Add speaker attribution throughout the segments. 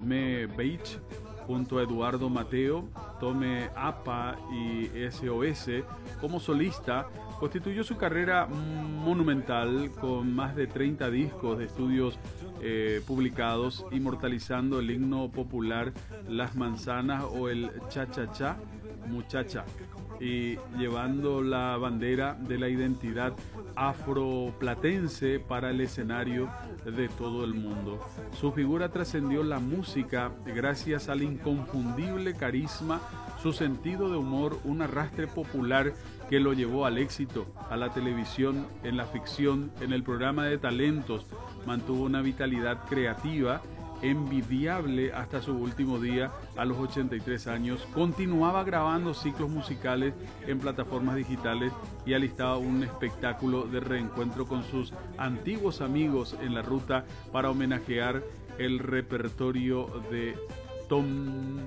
Speaker 1: Me Beach junto a Eduardo Mateo, Tome APA y SOS. Como solista, constituyó su carrera monumental con más de 30 discos de estudios publicados, inmortalizando el himno popular Las Manzanas o el Cha-Cha-Cha, Muchacha, y llevando la bandera de la identidad afroplatense para el escenario de todo el mundo. Su figura trascendió la música gracias al inconfundible carisma, su sentido de humor, un arrastre popular que lo llevó al éxito, a la televisión, en la ficción, en el programa de talentos. Mantuvo una vitalidad creativa envidiable hasta su último día a los 83 años. Continuaba grabando ciclos musicales en plataformas digitales y alistaba un espectáculo de reencuentro con sus antiguos amigos en la ruta para homenajear el repertorio de Tom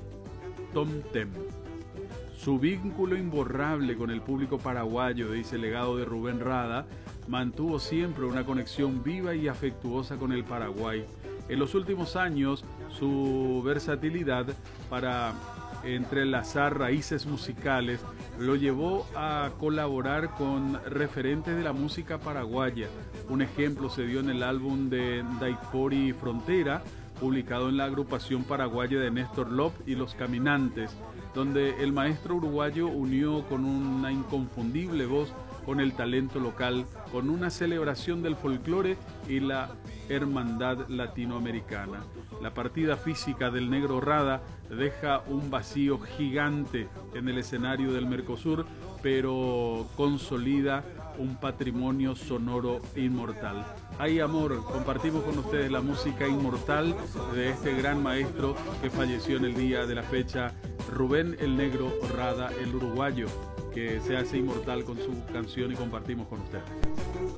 Speaker 1: Tem. Su vínculo imborrable con el público paraguayo, dice el legado de Rubén Rada, mantuvo siempre una conexión viva y afectuosa con el Paraguay. En los últimos años, su versatilidad para entrelazar raíces musicales lo llevó a colaborar con referentes de la música paraguaya. Un ejemplo se dio en el álbum de Daipori Frontera, publicado en la agrupación paraguaya de Néstor Lop y Los Caminantes, donde el maestro uruguayo unió con una inconfundible voz con el talento local, con una celebración del folclore y la hermandad latinoamericana. La partida física del Negro Rada deja un vacío gigante en el escenario del Mercosur, pero consolida un patrimonio sonoro inmortal. Hay amor, compartimos con ustedes la música inmortal de este gran maestro que falleció en el día de la fecha, Rubén el Negro Rada, el uruguayo, que se hace inmortal con su canción y compartimos con ustedes.